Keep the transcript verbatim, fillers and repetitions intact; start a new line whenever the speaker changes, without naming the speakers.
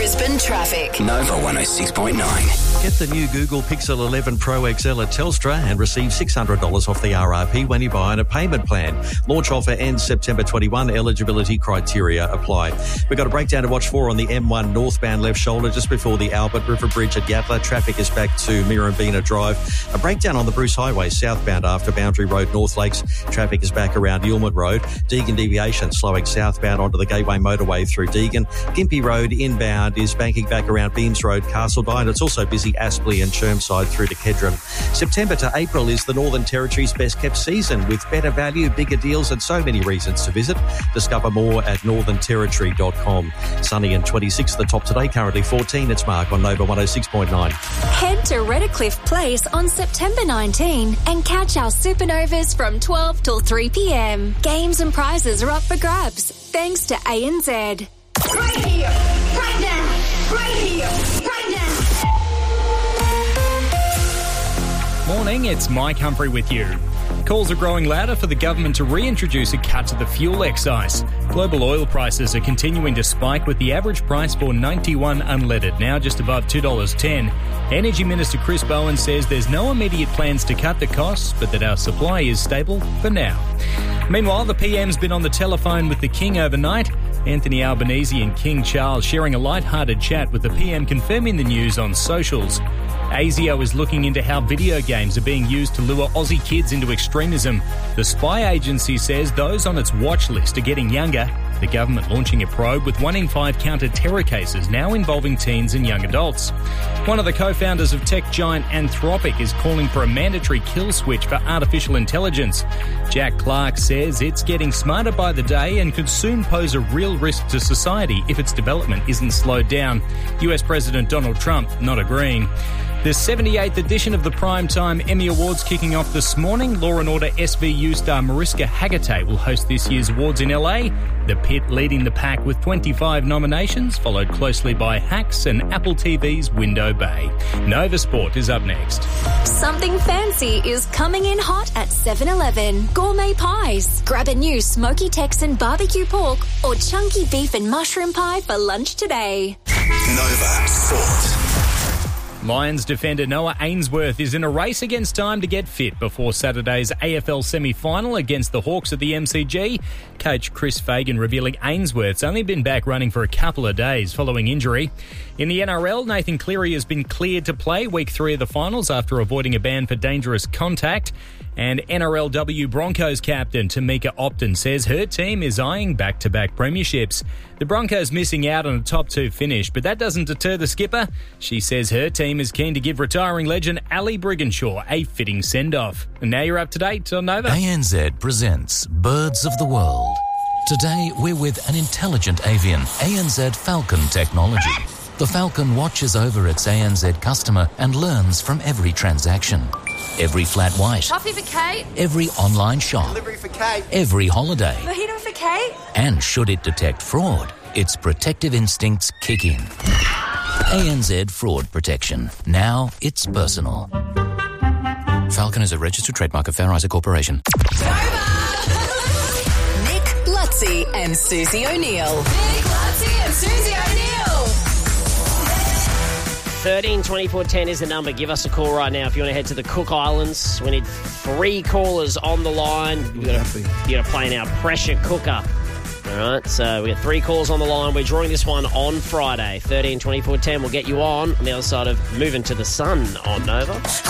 Brisbane traffic.
Nova one oh six point nine.
Get the new Google Pixel eleven Pro X L at Telstra and receive six hundred dollars off the R R P when you buy on a payment plan. Launch offer ends September twenty-first. Eligibility criteria apply. We've got a breakdown to watch for on the M one northbound left shoulder just before the Albert River Bridge at Yatala. Traffic is back to Mirrabina Drive. A breakdown on the Bruce Highway southbound after Boundary Road North Lakes. Traffic is back around Yulman Road. Deagon deviation slowing southbound onto the Gateway Motorway through Deagon. Gympie Road inbound is banking back around Beams Road, Castledine. It's also busy Aspley and Chermside through to Kedron. September to April is the Northern Territory's best kept season with better value, bigger deals and so many reasons to visit. Discover more at northern territory dot com. Sunny and twenty-six, the top today, currently fourteen. It's Mark on Nova one oh six point nine.
Head to Redcliffe Place on September nineteenth and catch our supernovas from twelve till three p.m. Games and prizes are up for grabs thanks to A N Z.
Right here, right now, right here, right
now. Morning, it's Mike Humphrey with you. Calls are growing louder for the government to reintroduce a cut to the fuel excise. Global oil prices are continuing to spike with the average price for ninety-one unleaded now just above two dollars ten. Energy Minister Chris Bowen says there's no immediate plans to cut the costs, but that our supply is stable for now. Meanwhile, the P M's been on the telephone with the King overnight. Anthony Albanese and King Charles sharing a light-hearted chat with the P M confirming the news on socials. ASIO is looking into how video games are being used to lure Aussie kids into extremism. The spy agency says those on its watch list are getting younger. The government launching a probe with one in five counted terror cases now involving teens and young adults. One of the co-founders of tech giant Anthropic is calling for a mandatory kill switch for artificial intelligence. Jack Clark says it's getting smarter by the day and could soon pose a real risk to society if its development isn't slowed down. U S President Donald Trump not agreeing. The seventy-eighth edition of the Primetime Emmy Awards kicking off this morning. Law and Order S V U star Mariska Hargitay will host this year's awards in L A. The Pit leading the pack with twenty-five nominations, followed closely by Hacks and Apple T V's Window Bay. Nova Sport is up next.
Something fancy is coming in hot at seven eleven. Gourmet pies. Grab a new smoky Texan barbecue pork or chunky beef and mushroom pie for lunch today.
Nova Sport.
Lions defender Noah Ainsworth is in a race against time to get fit before Saturday's A F L semi-final against the Hawks at the M C G. Coach Chris Fagan revealing Ainsworth's only been back running for a couple of days following injury. In the N R L, Nathan Cleary has been cleared to play week three of the finals after avoiding a ban for dangerous contact. And N R L W Broncos captain Tamika Opton says her team is eyeing back-to-back premierships. The Broncos missing out on a top two finish, but that doesn't deter the skipper. She says her team is keen to give retiring legend Ali Brigginshaw a fitting send-off. And now you're up to date on Nova.
A N Z presents Birds of the World. Today we're with an intelligent avian, A N Z Falcon technology. The Falcon watches over its A N Z customer and learns from every transaction. Every flat white.
Coffee for Kate.
Every online shop.
Delivery for Kate.
Every holiday.
Mojito for Kate.
And should it detect fraud, its protective instincts kick in. A N Z Fraud Protection. Now it's personal. Falcon is a registered trademark of Fair Isaac Corporation.
Nick Lutzi and Susie O'Neill.
Nick Lutzi and Susie O'Neill.
thirteen twenty-four ten is the number. Give us a call right now if you want to head to the Cook Islands. We need three callers on the line. You've got to, you got to play in our pressure cooker. All right, so we got three calls on the line. We're drawing this one on Friday. thirteen twenty-four ten will get you on on the other side of Moving to the Sun on Nova.